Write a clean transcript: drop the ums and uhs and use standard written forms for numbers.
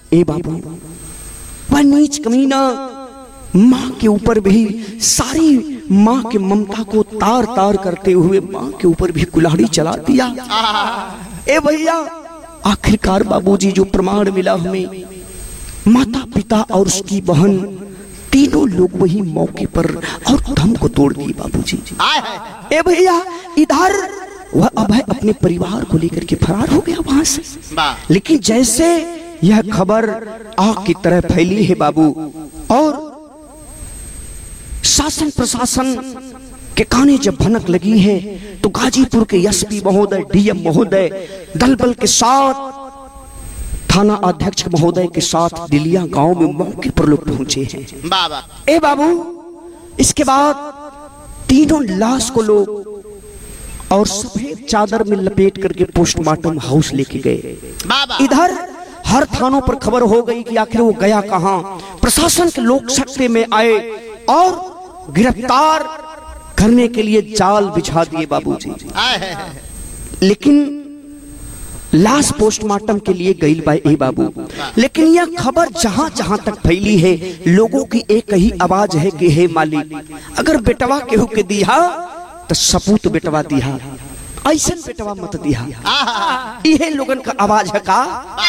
ए बाबू, वह नीच कमीना माँ के ऊपर भी सारी माँ के ममता को तार तार करते हुए माँ के ऊपर भी कुल्हाड़ी चला दिया। ए भैया, आखिरकार बाबूजी जो प्रमाण मिला हमें, माता पिता और उसकी बहन तीनों लोग वही मौके पर और दम को तोड़ दिए बाबूजी। ए भैया, इधर वह अभय अपने परिवार को लेकर के फरार हो गया वहां से। लेकिन जैसे यह खबर आग की तरह फैली है बाबू, और शासन प्रशासन के काने जब भनक लगी है, तो गाजीपुर के एसपी महोदय, डीएम महोदय दल बल के साथ, थाना अध्यक्ष महोदय के साथ दिलिया गांव में मौके पर लोग पहुंचे हैं। ए बाबू, इसके बाद तीनों लाश को लोग और सफेद चादर में लपेट करके पोस्टमार्टम हाउस लेके गए। इधर हर थानों पर खबर हो गई कि आखिर वो गया कहां। प्रशासन के लोग सख्ते में आए और गिरफ्तार करने के लिए जाल बिछा दिए बाबूजी। लेकिन लाश पोस्टमार्टम के लिए गई ए बाबू, लेकिन यह खबर जहां जहां तक फैली है, लोगों की एक ही आवाज है कि हे मालिक, अगर बेटवा केहू के दिया तो सपूत बेटवा दिया, ऐसा बेटवा मत दिया। यह लोगन का आवाज है का।